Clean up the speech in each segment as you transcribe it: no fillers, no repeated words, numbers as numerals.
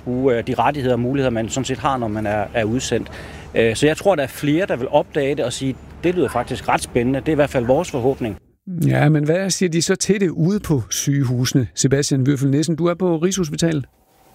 overskue de rettigheder og muligheder, man sådan set har, når man er udsendt. Så jeg tror, der er flere, der vil opdage det og sige, det lyder faktisk ret spændende. Det er i hvert fald vores forhåbning. Ja, men hvad siger de så til det ude på sygehusene? Sebastian Würfel Nissen, du er på Rigshospitalet.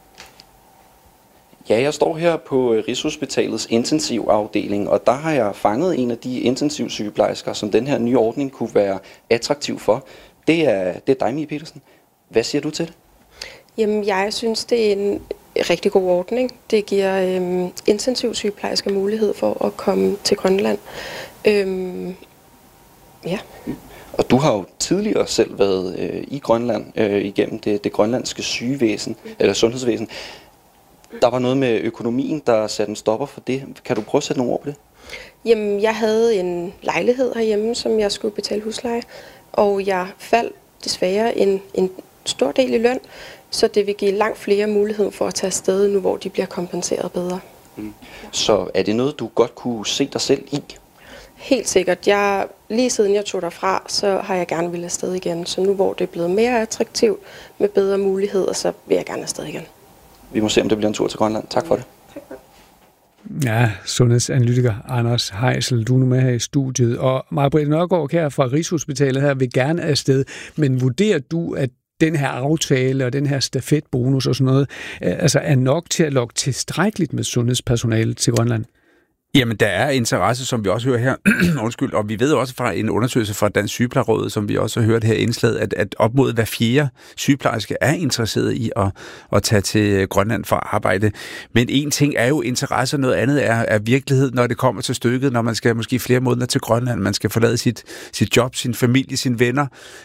Ja, jeg står her på Rigshospitalets intensivafdeling, og der har jeg fanget en af de intensivsygeplejersker, som den her nye ordning kunne være attraktiv for. Det er dig, Mie Petersen. Hvad siger du til det? Jamen, jeg synes, det er en rigtig god ordning. Det giver intensivsygeplejersker mulighed for at komme til Grønland. Ja. Og du har jo tidligere selv været i Grønland igennem det grønlandske sygevæsen, eller sundhedsvæsen. Der var noget med økonomien, der satte en stopper for det. Kan du prøve at sætte nogle ord på det? Jamen, jeg havde en lejlighed herhjemme, som jeg skulle betale husleje, og jeg faldt desværre en stor del i løn, så det vil give langt flere mulighed for at tage afsted nu, hvor de bliver kompenseret bedre. Så er det noget, du godt kunne se dig selv i? Helt sikkert. Lige siden jeg tog derfra, så har jeg gerne ville afsted igen. Så nu, hvor det er blevet mere attraktivt med bedre muligheder, så vil jeg gerne afsted igen. Vi må se, om det bliver en tur til Grønland. Tak for det. Tak for det. Ja, sundhedsanalytiker Anders Heisel, du er nu med her i studiet. Og Maj-Britt Nørgaard her fra Rigshospitalet her vil gerne afsted. Men vurderer du, at den her aftale og den her stafetbonus og sådan noget, altså er nok til at lokke tilstrækkeligt med sundhedspersonale til Grønland? Jamen, der er interesse, som vi også hører her, undskyld, og vi ved også fra en undersøgelse fra Dansk Sygeplejeråd, som vi også har hørt her i indslaget, at op mod hver 4 sygeplejerske er interesseret i at tage til Grønland for at arbejde. Men en ting er jo interesse, noget andet er virkelighed, når det kommer til stykket, når man skal måske flere måneder til Grønland, man skal forlade sit job, sin familie, sine venner,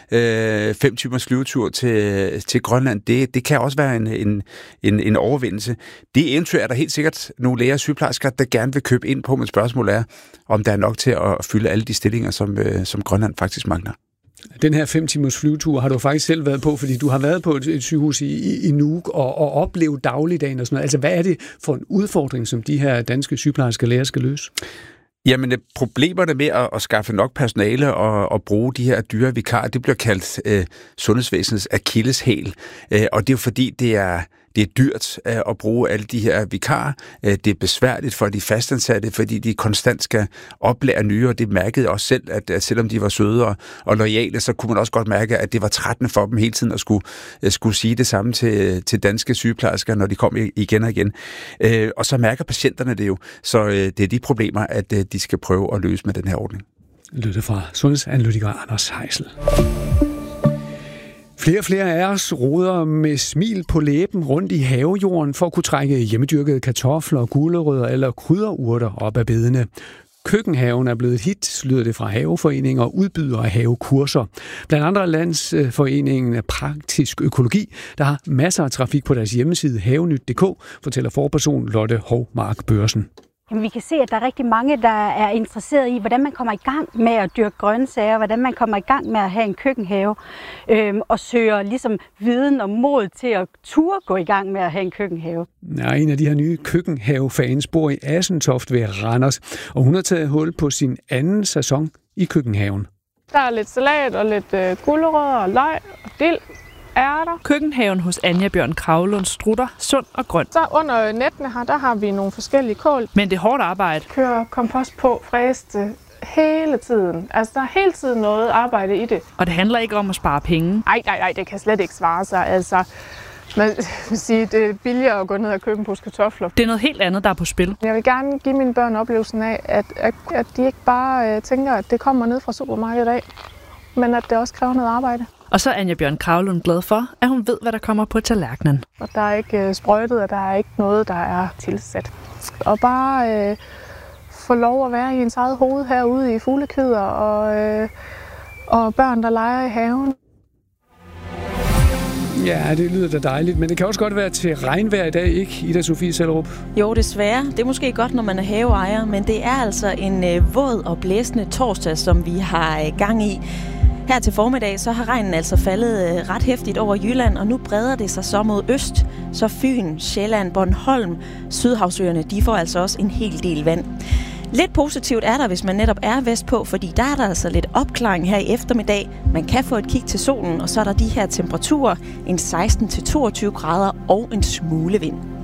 5 timers flyvetur til Grønland, det kan også være en overvindelse. Det eventyr er der helt sikkert nogle læger og sygeplejersker, der gerne vil købe ind på, men spørgsmålet er, om der er nok til at fylde alle de stillinger, som Grønland faktisk mangler. Den her 5 timers flyvetur har du faktisk selv været på, fordi du har været på et sygehus i Nuuk og oplevet dagligdagen og sådan noget. Altså, hvad er det for en udfordring, som de her danske sygeplejersker læger skal løse? Jamen, problemerne med at skaffe nok personale og bruge de her dyre vikarer, det bliver kaldt sundhedsvæsenets akilleshæl. Og det er jo fordi, det er dyrt at bruge alle de her vikarer. Det er besværligt for de fastansatte, fordi de konstant skal oplære nye, og det mærkede også selv, at selvom de var søde og loyale, så kunne man også godt mærke, at det var trættende for dem hele tiden at skulle sige det samme til danske sygeplejersker, når de kom igen og igen. Og så mærker patienterne det jo, så det er de problemer, at de skal prøve at løse med den her ordning. Lytte fra sundhedsanalytiker Anders Heisel. Flere og flere af os roder med smil på læben rundt i havejorden for at kunne trække hjemmedyrkede kartofler, gulerødder eller krydderurter op af bedene. Køkkenhaven er blevet et hit, lyder det fra haveforeninger og udbydere af havekurser. Blandt andre Landsforeningen Praktisk Økologi, der har masser af trafik på deres hjemmeside havenyt.dk, fortæller forperson Lotte Hovmark Børsen. Jamen, vi kan se, at der er rigtig mange, der er interesseret i, hvordan man kommer i gang med at dyrke grøntsager, hvordan man kommer i gang med at have en køkkenhave, og søger ligesom viden og mod til at turde gå i gang med at have en køkkenhave. Ja, en af de her nye køkkenhavefans bor i Assentoft ved Randers, og hun har taget hul på sin anden sæson i køkkenhaven. Der er lidt salat og lidt gulerødder og løg og dild. Ærter. Køkkenhaven hos Anja Bjørn Kravlund strutter sund og grøn. Så under nettene her, der har vi nogle forskellige kål. Men det er hårdt arbejde. Kører kompost på, fræste hele tiden. Altså, der er hele tiden noget arbejde i det. Og det handler ikke om at spare penge. Nej, det kan slet ikke svare sig. Altså, man vil sige, det er billigere at gå ned og købe en pose kartofler. Det er noget helt andet, der er på spil. Jeg vil gerne give mine børn oplevelsen af, at de ikke bare tænker, at det kommer ned fra supermarkedet af, men at det også kræver noget arbejde. Og så er Anja Bjørn Kravlund glad for, at hun ved, hvad der kommer på tallerkenen. Og der er ikke sprøjtet, og der er ikke noget, der er tilsat. Og bare få lov at være i ens eget hoved herude i fuglekvidder og børn, der leger i haven. Ja, det lyder da dejligt, men det kan også godt være til regnvejr i dag, ikke, Ida Sofie Sellerup? Jo, desværre. Det er måske godt, når man er haveejer, men det er altså en våd og blæsende torsdag, som vi har gang i. Her til formiddag så har regnen altså faldet ret hæftigt over Jylland, og nu breder det sig så mod øst, så Fyn, Sjælland, Bornholm, Sydhavsøerne, de får altså også en hel del vand. Lidt positivt er der, hvis man netop er vestpå, fordi der er der altså lidt opklaring her i eftermiddag. Man kan få et kig til solen, og så er der de her temperaturer, en 16-22 grader og en smule vind.